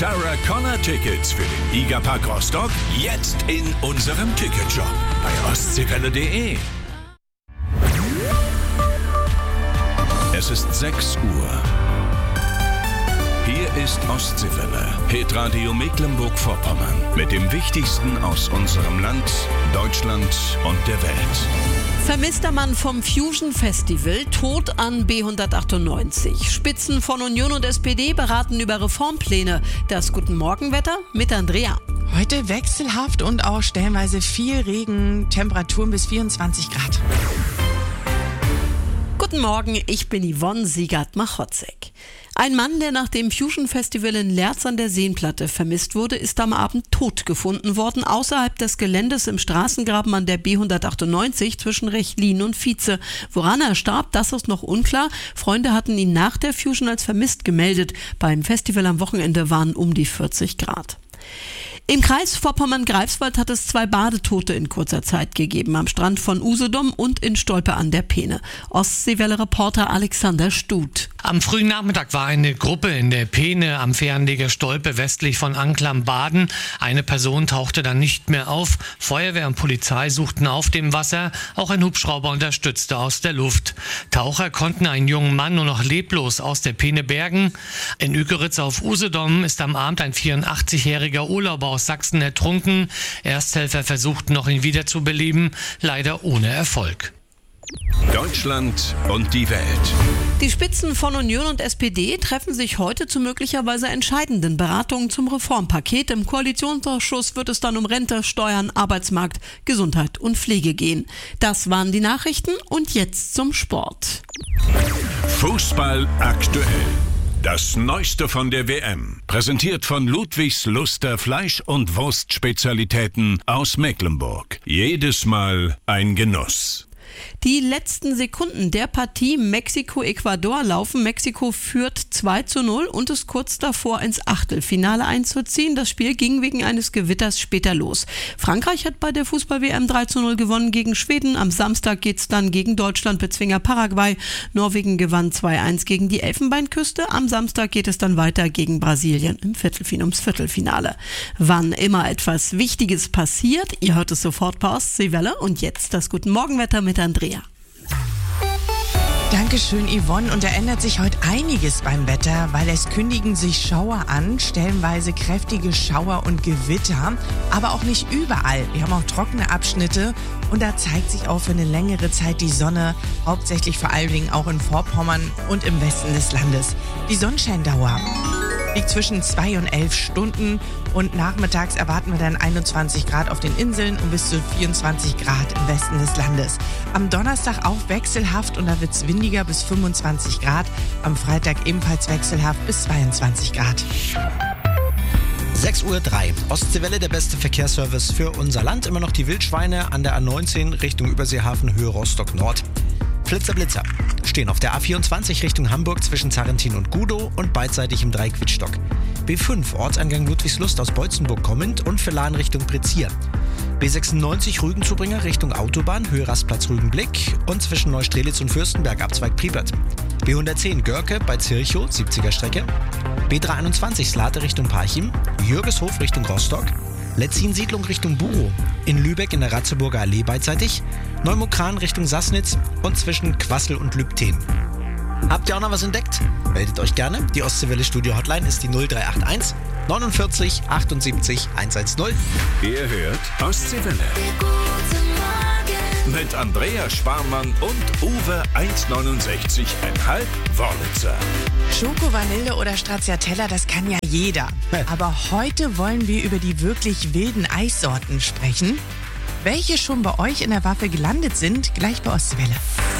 Sarah Connor Tickets für den Gigapark Rostock jetzt in unserem Ticketshop bei ostseewelle.de. Es ist 6 Uhr. Hier ist Ostseewelle, Hitradio Mecklenburg-Vorpommern mit dem Wichtigsten aus unserem Land, Deutschland und der Welt. Vermisster Mann vom Fusion Festival, tot an B198. Spitzen von Union und SPD beraten über Reformpläne. Das Guten Morgenwetter mit Andrea. Heute wechselhaft und auch stellenweise viel Regen, Temperaturen bis 24 Grad. Guten Morgen, ich bin Yvonne Siegert-Machotzek. Ein Mann, der nach dem Fusion Festival in Lerz an der Seenplatte vermisst wurde, ist am Abend tot gefunden worden, außerhalb des Geländes im Straßengraben an der B198 zwischen Rechlin und Vietze. Woran er starb, das ist noch unklar. Freunde hatten ihn nach der Fusion als vermisst gemeldet. Beim Festival am Wochenende waren um die 40 Grad. Im Kreis Vorpommern-Greifswald hat es 2 Badetote in kurzer Zeit gegeben, am Strand von Usedom und in Stolpe an der Peene. Ostseewelle-Reporter Alexander Stut. Am frühen Nachmittag war eine Gruppe in der Peene am Fähranleger Stolpe westlich von Anklam baden. Eine Person tauchte dann nicht mehr auf. Feuerwehr und Polizei suchten auf dem Wasser. Auch ein Hubschrauber unterstützte aus der Luft. Taucher konnten einen jungen Mann nur noch leblos aus der Peene bergen. In Ükeritz auf Usedom ist am Abend ein 84-jähriger Urlauber aus Sachsen ertrunken. Ersthelfer versuchten noch, ihn wiederzubeleben, leider ohne Erfolg. Deutschland und die Welt. Die Spitzen von Union und SPD treffen sich heute zu möglicherweise entscheidenden Beratungen zum Reformpaket. Im Koalitionsausschuss wird es dann um Rente, Steuern, Arbeitsmarkt, Gesundheit und Pflege gehen. Das waren die Nachrichten und jetzt zum Sport. Fußball aktuell. Das Neueste von der WM, präsentiert von Ludwigs Luster Fleisch- und Wurstspezialitäten aus Mecklenburg. Jedes Mal ein Genuss. Die letzten Sekunden der Partie Mexiko-Ecuador laufen. Mexiko führt 2:0 und ist kurz davor, ins Achtelfinale einzuziehen. Das Spiel ging wegen eines Gewitters später los. Frankreich hat bei der Fußball-WM 3:0 gewonnen gegen Schweden. Am Samstag geht's dann gegen Deutschland, Bezwinger Paraguay. Norwegen gewann 2:1 gegen die Elfenbeinküste. Am Samstag geht es dann weiter gegen Brasilien ums Viertelfinale. Wann immer etwas Wichtiges passiert, ihr hört es sofort bei Ostseewelle. Und jetzt das Guten Morgenwetter mit Andrea. Dankeschön, Yvonne. Und da ändert sich heute einiges beim Wetter, weil es kündigen sich Schauer an, stellenweise kräftige Schauer und Gewitter, aber auch nicht überall. Wir haben auch trockene Abschnitte und da zeigt sich auch für eine längere Zeit die Sonne, hauptsächlich vor allen Dingen auch in Vorpommern und im Westen des Landes. Die Sonnenscheindauer liegt zwischen 2 und 11 Stunden und nachmittags erwarten wir dann 21 Grad auf den Inseln und bis zu 24 Grad im Westen des Landes. Am Donnerstag auch wechselhaft und da wird es windiger bis 25 Grad. Am Freitag ebenfalls wechselhaft bis 22 Grad. 6:03 Uhr. Ostseewelle, der beste Verkehrsservice für unser Land. Immer noch die Wildschweine an der A19 Richtung Überseehafen Höhe Rostock Nord. Blitzer stehen auf der A24 Richtung Hamburg zwischen Zarrentin und Gudow und beidseitig im Dreiquittstock. B5 Ortseingang Ludwigslust aus Beutzenburg kommend und für Lahn Richtung Prezier. B96 Rügenzubringer Richtung Autobahn, Höhe Rastplatz Rügenblick und zwischen Neustrelitz und Fürstenberg Abzweig Priebert. B110 Görke bei Zirchow, 70er Strecke. B321 Slate Richtung Parchim, Jürgeshof Richtung Rostock. Letzin-Siedlung Richtung Burow, in Lübeck in der Ratzeburger Allee beidseitig, Neumokran Richtung Sassnitz und zwischen Quassel und Lübten. Habt ihr auch noch was entdeckt? Meldet euch gerne. Die Ostseewelle Studio Hotline ist die 0381 49 78 110. Ihr hört Ostseewelle. Mit Andrea Sparmann und Uwe 1,69,5 Wörlitzer. Schoko, Vanille oder Stracciatella, das kann ja jeder. Aber heute wollen wir über die wirklich wilden Eissorten sprechen. Welche schon bei euch in der Waffel gelandet sind, gleich bei Ostseewelle.